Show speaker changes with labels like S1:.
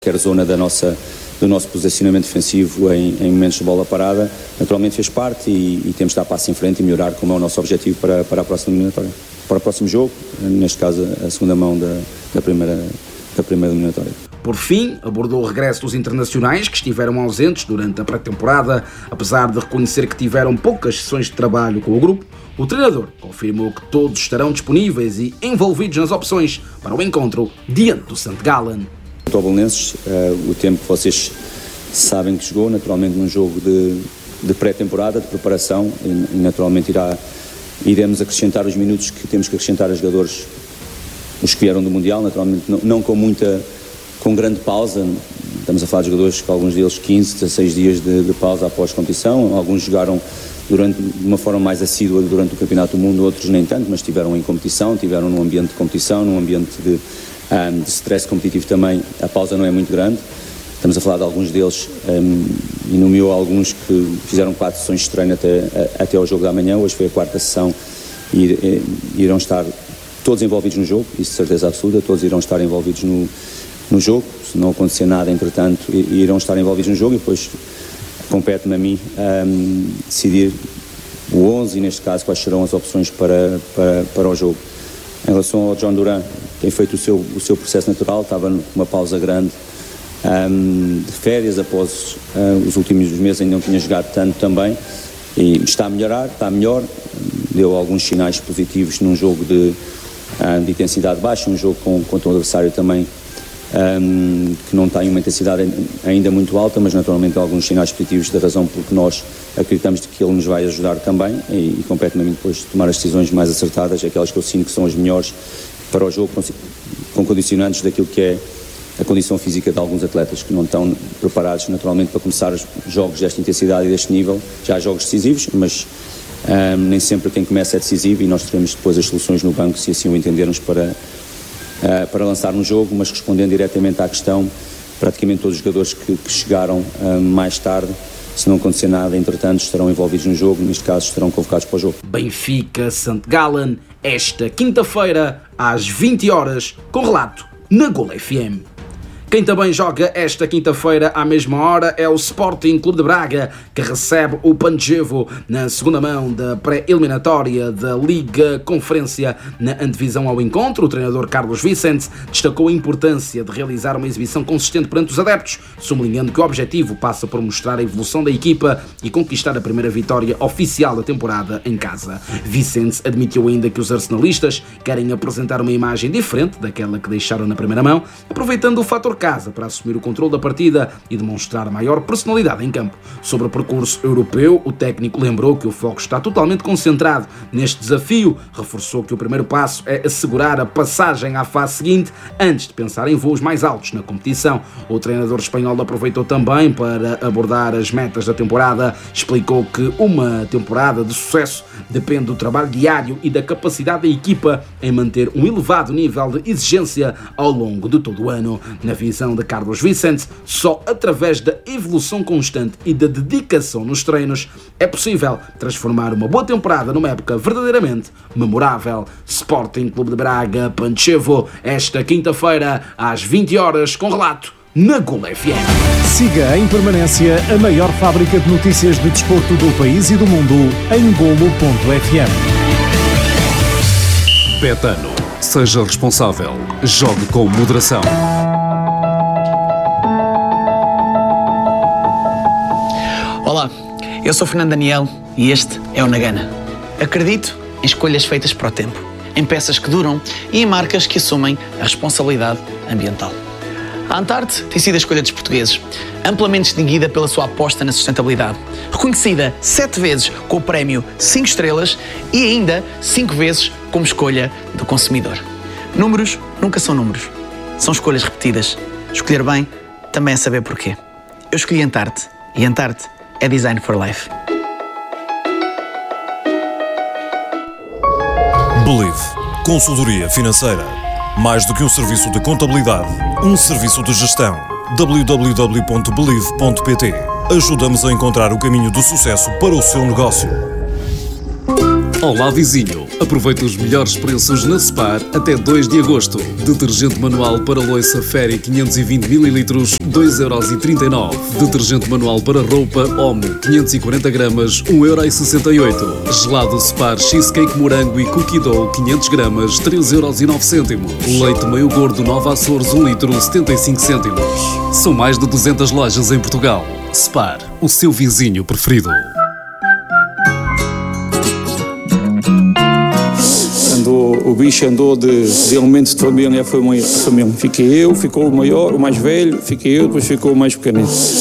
S1: qualquer zona do nosso posicionamento defensivo em momentos de bola parada, naturalmente fez parte e temos de dar passo em frente e melhorar, como é o nosso objetivo para a próxima eliminatória. Para o próximo jogo, neste caso a segunda mão da primeira eliminatória.
S2: Por fim, abordou o regresso dos internacionais que estiveram ausentes durante a pré-temporada. Apesar de reconhecer que tiveram poucas sessões de trabalho com o grupo, o treinador confirmou que todos estarão disponíveis e envolvidos nas opções para o encontro diante do St. Gallen.
S1: Quanto ao Belenenses, o tempo que vocês sabem que jogou, naturalmente num jogo de pré-temporada, de preparação, e naturalmente iremos acrescentar os minutos que temos que acrescentar a jogadores, os que vieram do Mundial, naturalmente não com grande pausa. Estamos a falar de jogadores que alguns deles 15, 16 dias de pausa após competição, alguns jogaram de uma forma mais assídua durante o Campeonato do Mundo, outros nem tanto, mas estiveram em competição, estiveram num ambiente de competição, num ambiente de stress competitivo também. A pausa não é muito grande. Estamos a falar de alguns deles, e nomeou alguns que fizeram 4 sessões de treino até ao jogo da manhã. Hoje foi a 4ª sessão e irão estar todos envolvidos no jogo, isso de certeza absoluta, todos irão estar envolvidos no jogo. Se não acontecer nada, entretanto, irão estar envolvidos no jogo e depois compete-me a mim decidir o 11 e, neste caso, quais serão as opções para o jogo. Em relação ao John Duran, tem feito o seu processo natural, estava numa pausa grande de férias após os últimos meses, ainda não tinha jogado tanto também, e está a melhorar, está melhor, deu alguns sinais positivos num jogo de intensidade baixa, um jogo contra um adversário também que não tem uma intensidade ainda muito alta, mas naturalmente alguns sinais positivos, da razão porque nós acreditamos que ele nos vai ajudar também, e compete-me a mim depois tomar as decisões mais acertadas, aquelas que eu sinto que são as melhores para o jogo, com condicionantes daquilo que é a condição física de alguns atletas que não estão preparados naturalmente para começar os jogos desta intensidade e deste nível. Já há jogos decisivos, mas nem sempre quem começa é decisivo, e nós teremos depois as soluções no banco, se assim o entendermos, para lançar um jogo. Mas respondendo diretamente à questão, praticamente todos os jogadores que chegaram mais tarde, se não acontecer nada, entretanto, estarão envolvidos no jogo, neste caso estarão convocados para o jogo.
S2: Benfica St. Gallen, esta quinta-feira, às 20 horas, com relato na Gol FM. Quem também joga esta quinta-feira à mesma hora é o Sporting Clube de Braga, que recebe o Pančevo na segunda mão da pré-eliminatória da Liga Conferência. Na antevisão ao encontro, o treinador Carlos Vicente destacou a importância de realizar uma exibição consistente perante os adeptos, sublinhando que o objetivo passa por mostrar a evolução da equipa e conquistar a primeira vitória oficial da temporada em casa. Vicente admitiu ainda que os arsenalistas querem apresentar uma imagem diferente daquela que deixaram na primeira mão, aproveitando o fator casa para assumir o controle da partida e demonstrar maior personalidade em campo. Sobre o percurso europeu, o técnico lembrou que o foco está totalmente concentrado neste desafio, reforçou que o primeiro passo é assegurar a passagem à fase seguinte antes de pensar em voos mais altos na competição. O treinador espanhol aproveitou também para abordar as metas da temporada, explicou que uma temporada de sucesso depende do trabalho diário e da capacidade da equipa em manter um elevado nível de exigência ao longo de todo o ano. Na visão de Carlos Vicente, só através da evolução constante e da dedicação nos treinos é possível transformar uma boa temporada numa época verdadeiramente memorável. Sporting Clube de Braga, Pančevo, esta quinta-feira às 20 horas, com relato na Gol FM.
S3: Siga em permanência a maior fábrica de notícias de desporto do país e do mundo em golo.fm.
S4: Betano. Seja responsável. Jogue com moderação.
S5: Olá, eu sou Fernando Daniel e este é o Nagana. Acredito em escolhas feitas para o tempo, em peças que duram e em marcas que assumem a responsabilidade ambiental. A Antarte tem sido a escolha dos portugueses, amplamente distinguida pela sua aposta na sustentabilidade, reconhecida 7 vezes com o prémio 5 estrelas e ainda 5 vezes como escolha do consumidor. Números nunca são números, são escolhas repetidas. Escolher bem também é saber porquê. Eu escolhi Antarte e Antarte é Design for Life.
S6: Believe. Consultoria financeira. Mais do que um serviço de contabilidade, um serviço de gestão. www.believe.pt. Ajudamos a encontrar o caminho do sucesso para o seu negócio.
S4: Olá, vizinho. Aproveite os melhores preços na Spar até 2 de agosto. Detergente manual para louça Fairy 520 ml, 2,39€. Detergente manual para roupa Omo 540 gramas, 1,68€. Gelado Spar Cheesecake Morango e Cookie Dough 500 gramas, 3,09€. Leite meio gordo Nova Açores 1 litro, 75 cêntimos. São mais de 200 lojas em Portugal. Spar, o seu vizinho preferido.
S7: O bicho andou de elementos de família, foi uma família. Fiquei eu, ficou o maior, o mais velho, fiquei eu, depois ficou o mais pequenino.